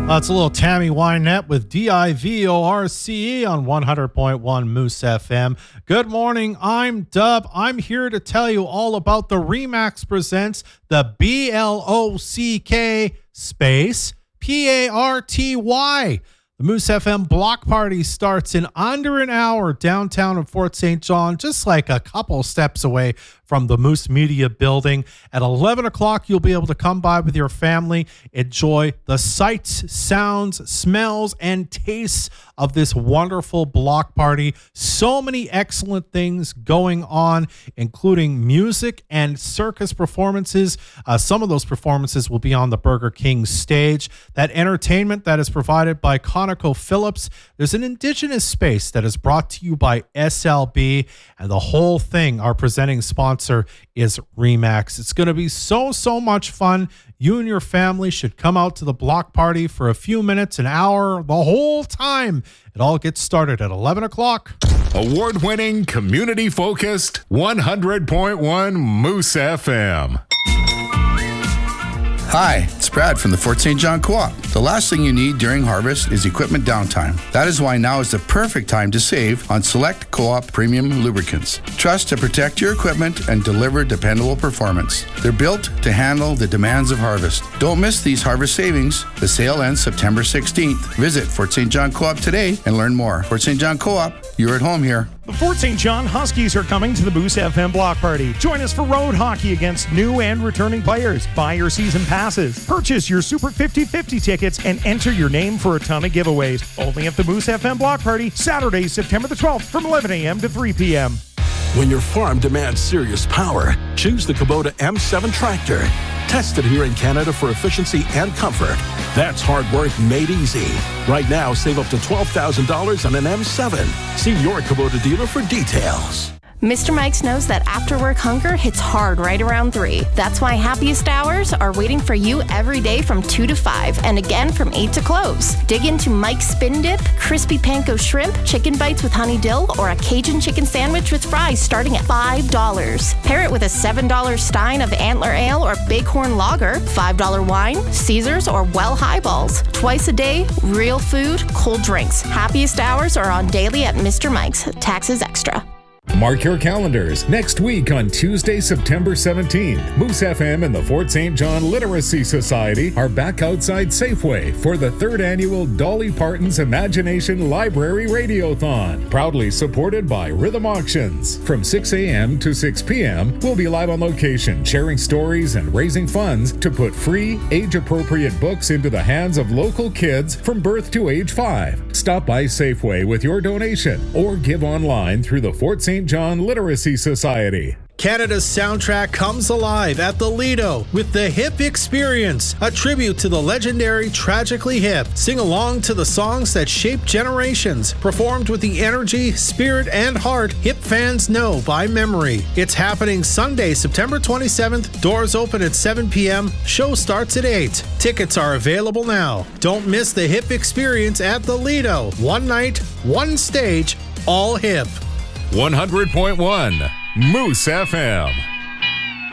It's a little Tammy Wynette with DIVORCE on 100.1 Moose FM. Good morning, I'm Dub. I'm here to tell you all about the RE/MAX presents the BLOCK space PARTY. The Moose FM block party starts in under an hour downtown in Fort St. John, just like a couple steps away from the Moose Media building. At 11 o'clock, you'll be able to come by with your family, enjoy the sights, sounds, smells, and tastes of this wonderful block party. So many excellent things going on, including music and circus performances. Some of those performances will be on the Burger King stage. That entertainment that is provided by ConocoPhillips. There's an indigenous space that is brought to you by SLB, and the whole thing, our presenting sponsor, is RE/MAX. It's going to be so much fun. You and your family should come out to the block party for a few minutes, an hour, the whole time. It all gets started at 11 o'clock. Award-winning, community-focused, 100.1 Moose FM. Hi, it's Brad from the Fort St. John Co-op. The last thing you need during harvest is equipment downtime. That is why now is the perfect time to save on select Co-op premium lubricants. Trust to protect your equipment and deliver dependable performance. They're built to handle the demands of harvest. Don't miss these harvest savings. The sale ends September 16th. Visit Fort St. John Co-op today and learn more. Fort St. John Co-op, you're at home here. The Fort St. John Huskies are coming to the Moose FM block party. Join us for road hockey against new and returning players. Buy your season passes. Purchase your Super 50/50 tickets and enter your name for a ton of giveaways. Only at the Moose FM block party, Saturday, September the 12th from 11 a.m. to 3 p.m. When your farm demands serious power, choose the Kubota M7 tractor. Tested here in Canada for efficiency and comfort. That's hard work made easy. Right now, save up to $12,000 on an M7. See your Kubota dealer for details. Mr. Mike's knows that after-work hunger hits hard right around 3. That's why happiest hours are waiting for you every day from 2 to 5 and again from 8 to close. Dig into Mike's Spin Dip, crispy panko shrimp, chicken bites with honey dill, or a Cajun chicken sandwich with fries starting at $5. Pair it with a $7 stein of Antler Ale or Bighorn Lager, $5 wine, Caesars, or Well Highballs. Twice a day, real food, cold drinks. Happiest hours are on daily at Mr. Mike's. Taxes extra. Mark your calendars. Next week on Tuesday, September 17th, Moose FM and the Fort St. John Literacy Society are back outside Safeway for the 3rd annual Dolly Parton's Imagination Library Radiothon, proudly supported by Rhythm Auctions. From 6 a.m. to 6 p.m., we'll be live on location, sharing stories and raising funds to put free, age-appropriate books into the hands of local kids from birth to age 5. Stop by Safeway with your donation or give online through the Fort St. John Literacy Society. Canada's soundtrack comes alive at the Lido with the Hip Experience, a tribute to the legendary Tragically Hip. Sing along to the songs that shaped generations, performed with the energy, spirit, and heart Hip fans know by memory. It's happening Sunday, September 27th. Doors open at 7 p.m. Show starts at 8. Tickets are available now. Don't miss the Hip Experience at the Lido. One night, one stage, all hip. 100.1 Moose FM.